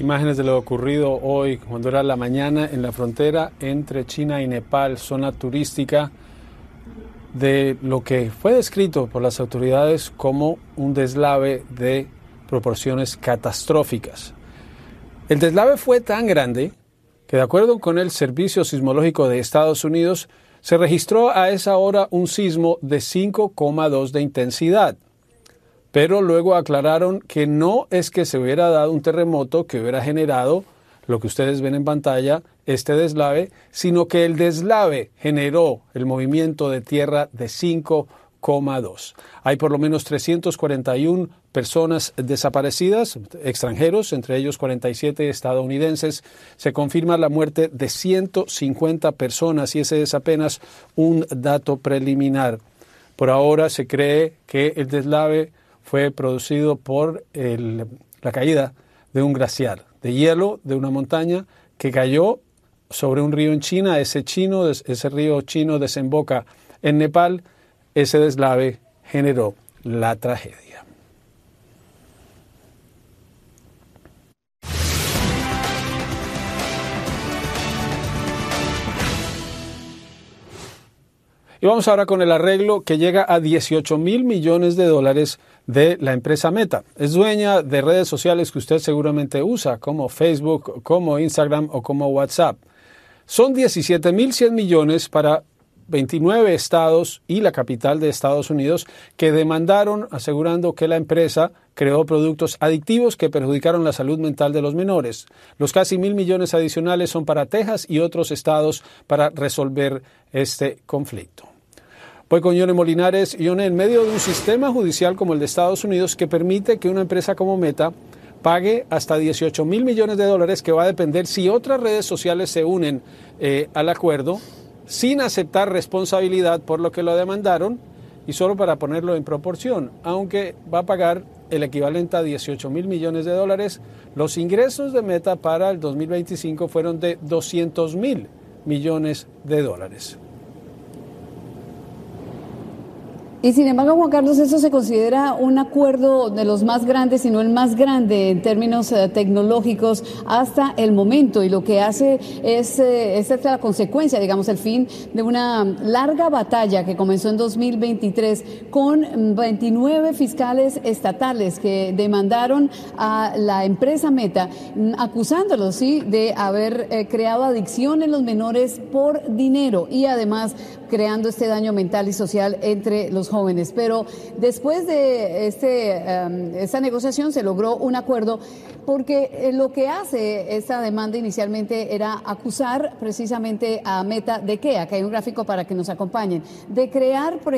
Imágenes de lo ocurrido hoy, cuando era la mañana, en la frontera entre China y Nepal, zona turística, de lo que fue descrito por las autoridades como un deslave de proporciones catastróficas. El deslave fue tan grande que, de acuerdo con el Servicio Sismológico de Estados Unidos, se registró a esa hora un sismo de 5,2 de intensidad. Pero luego aclararon que no es que se hubiera dado un terremoto que hubiera generado lo que ustedes ven en pantalla, este deslave, sino que el deslave generó el movimiento de tierra de 5,2. Hay por lo menos 341 personas desaparecidas, extranjeros, entre ellos 47 estadounidenses. Se confirma la muerte de 150 personas y ese es apenas un dato preliminar. Por ahora se cree que el deslave fue producido por la caída de un glaciar de hielo de una montaña que cayó sobre un río en China. Ese río chino desemboca en Nepal. Ese deslave generó la tragedia. Y vamos ahora con el arreglo que llega a 18,000 millones de dólares de la empresa Meta. Es dueña de redes sociales que usted seguramente usa, como Facebook, como Instagram o como WhatsApp. Son 17,100 millones para 29 estados y la capital de Estados Unidos que demandaron asegurando que la empresa creó productos adictivos que perjudicaron la salud mental de los menores. Los casi 1,000 millones adicionales son para Texas y otros estados para resolver este conflicto. Voy con Yone Molinares. Yone, en medio de un sistema judicial como el de Estados Unidos que permite que una empresa como Meta pague hasta 18,000 millones de dólares, que va a depender si otras redes sociales se unen al acuerdo, sin aceptar responsabilidad por lo que lo demandaron, y solo para ponerlo en proporción, aunque va a pagar el equivalente a 18,000 millones de dólares, los ingresos de Meta para el 2025 fueron de 200,000 millones de dólares. Y sin embargo, Juan Carlos, eso se considera un acuerdo de los más grandes, si no el más grande en términos tecnológicos hasta el momento. Y lo que hace es la consecuencia, digamos, el fin de una larga batalla que comenzó en 2023 con 29 fiscales estatales que demandaron a la empresa Meta, acusándolos, sí, de haber creado adicción en los menores por dinero y además creando este daño mental y social entre los jóvenes. Pero después de esta negociación se logró un acuerdo porque lo que hace esta demanda inicialmente era acusar precisamente a Meta de que, acá hay un gráfico para que nos acompañen, de crear, por